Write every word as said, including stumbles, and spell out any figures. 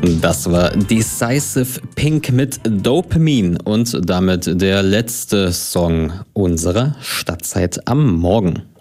Das war Decisive Pink mit Dopamine und damit der letzte Song unserer Stadtzeit am Morgen.